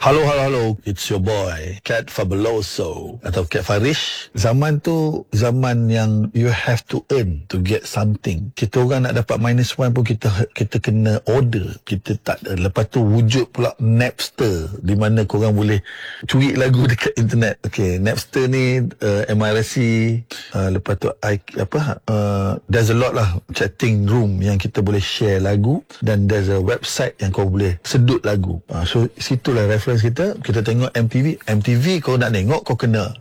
Halo. It's your boy, Cat Fabuloso atau Cat Farish. Zaman tu zaman yang you have to earn to get something. Kita orang nak dapat -1 pun kita kena order. Kita tak ada. Lepas tu wujud pula Napster, di mana korang boleh curi lagu dekat internet. Okay, Napster ni MRC, lepas tu there's a lot lah chatting room yang kita boleh share lagu, dan there's a website yang kau boleh sedut lagu. So situlah reference kita tengok MTV kau nak tengok, kau kena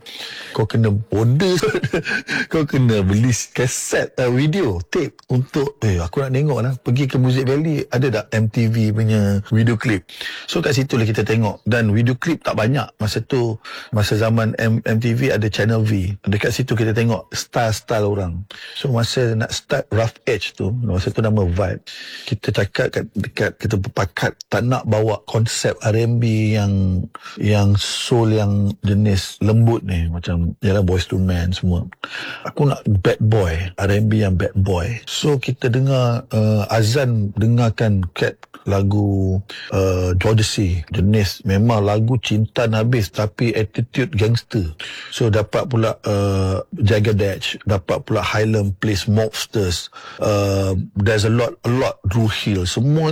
order kau kena beli kaset video tape untuk aku nak tengok lah, pergi ke Music Valley ada tak MTV punya video clip. So kat situ lah kita tengok, dan video clip tak banyak masa tu. Masa zaman MTV ada Channel V, dekat situ kita tengok style orang. So masa nak start Rough Edge tu, masa tu nama Vibe, kita cakap dekat kita berpakat tak nak bawa konsep R&B yang soul yang jenis lembut ni, macam yalah Boyz II Men semua. Aku nak bad boy, R&B yang bad boy. So kita dengar Azan dengarkan Cat lagu Jodeci, jenis memang lagu cinta habis tapi attitude gangster. So dapat pula Jagadesh, dapat pula Highland Place Mobsters, there's a lot Drew Hill, semua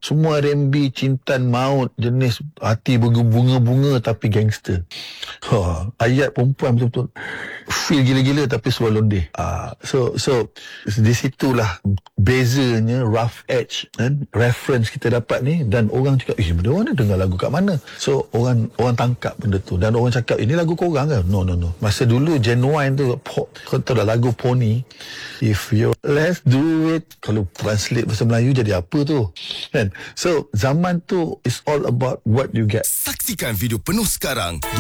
R&B cinta maut, jenis hati bunga-bunga tapi gangster. Ayat perempuan betul-betul feel gila-gila tapi suara londeh. So di situlah bezanya Rough Edge kan, reference kita dapat ni, dan orang cakap benda mana dengar lagu kat mana. So orang tangkap benda tu, dan orang cakap ini lagu korang kan. No. Masa dulu Genuine tu kau tahu dah lagu Pony, if you let's do it, kalau translate bahasa Melayu jadi apa tu kan. So zaman tu is all about what you get. Saksikan video penuh sekarang